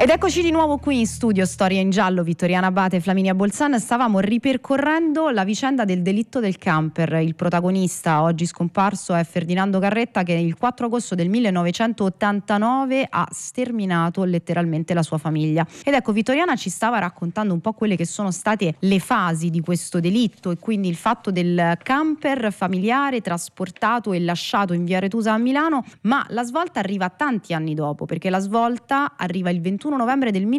Ed eccoci di nuovo qui in studio Storia in Giallo, Vittoriana Abate e Flaminia Bolzan. Stavamo ripercorrendo la vicenda del delitto del camper. Il protagonista oggi scomparso è Ferdinando Carretta, che il 4 agosto del 1989 ha sterminato letteralmente la sua famiglia. Ed ecco, Vittoriana ci stava raccontando un po' quelle che sono state le fasi di questo delitto e quindi il fatto del camper familiare trasportato e lasciato in via Aretusa a Milano, ma la svolta arriva tanti anni dopo, perché la svolta arriva il 21 novembre del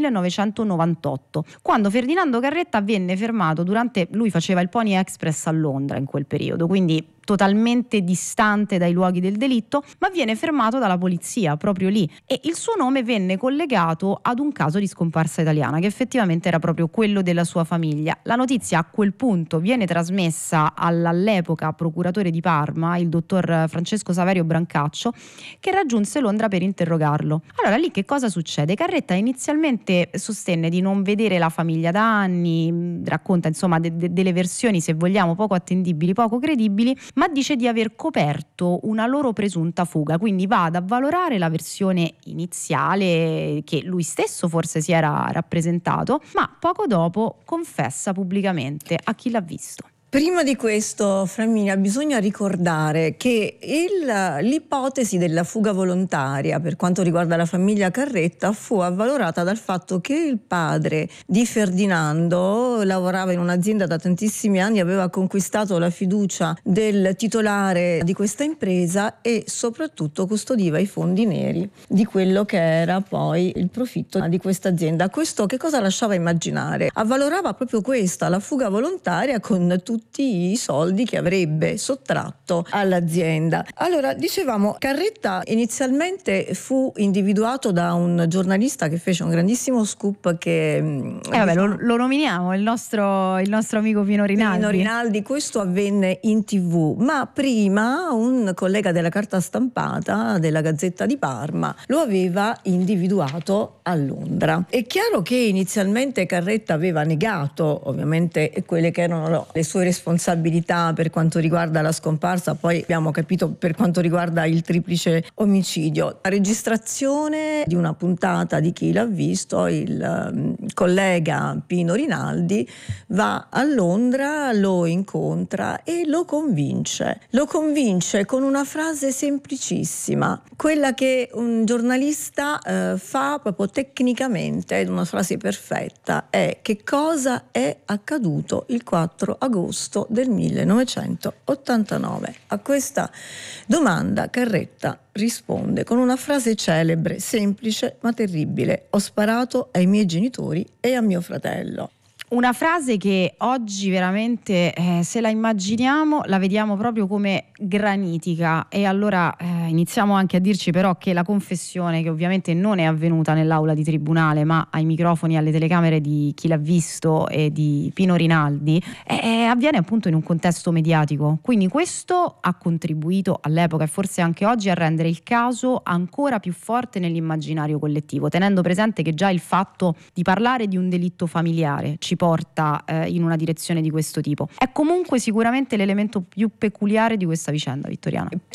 1998, quando Ferdinando Carretta venne fermato lui faceva il Pony Express a Londra in quel periodo, quindi totalmente distante dai luoghi del delitto, ma viene fermato dalla polizia proprio lì e il suo nome venne collegato ad un caso di scomparsa italiana che effettivamente era proprio quello della sua famiglia. La notizia a quel punto viene trasmessa all'epoca procuratore di Parma, il dottor Francesco Saverio Brancaccio, che raggiunse Londra per interrogarlo. Allora lì che cosa succede? Carretta inizialmente sostenne di non vedere la famiglia da anni, racconta insomma delle versioni, se vogliamo, poco attendibili, poco credibili, ma dice di aver coperto una loro presunta fuga, quindi va ad avvalorare la versione iniziale che lui stesso forse si era rappresentato, ma poco dopo confessa pubblicamente a chi l'ha visto. Prima di questo, Flaminia, bisogna ricordare che l'ipotesi della fuga volontaria per quanto riguarda la famiglia Carretta fu avvalorata dal fatto che il padre di Ferdinando lavorava in un'azienda da tantissimi anni, aveva conquistato la fiducia del titolare di questa impresa e soprattutto custodiva i fondi neri di quello che era poi il profitto di questa azienda. Questo che cosa lasciava immaginare? Avvalorava proprio questa, la fuga volontaria con tutti i soldi che avrebbe sottratto all'azienda. Allora, dicevamo, Carretta inizialmente fu individuato da un giornalista che fece un grandissimo scoop che lo nominiamo, il nostro amico Pino Rinaldi. Questo avvenne in TV, ma prima un collega della carta stampata della Gazzetta di Parma lo aveva individuato a Londra. È chiaro che inizialmente Carretta aveva negato ovviamente quelle che erano le sue responsabilità per quanto riguarda la scomparsa, poi abbiamo capito per quanto riguarda il triplice omicidio. La registrazione di una puntata di Chi l'ha visto, il collega Pino Rinaldi va a Londra, lo incontra e lo convince con una frase semplicissima, quella che un giornalista fa proprio tecnicamente, una frase perfetta, è: che cosa è accaduto il 4 agosto del 1989. A questa domanda Carretta risponde con una frase celebre, semplice ma terribile: ho sparato ai miei genitori e a mio fratello. Una frase che oggi veramente, se la immaginiamo, la vediamo proprio come granitica, e allora iniziamo anche a dirci però che la confessione, che ovviamente non è avvenuta nell'aula di tribunale ma ai microfoni e alle telecamere di Chi l'ha visto e di Pino Rinaldi, avviene appunto in un contesto mediatico, quindi questo ha contribuito all'epoca e forse anche oggi a rendere il caso ancora più forte nell'immaginario collettivo, tenendo presente che già il fatto di parlare di un delitto familiare ci porta in una direzione di questo tipo. È comunque sicuramente l'elemento più peculiare di questa vicenda, Vittoriana.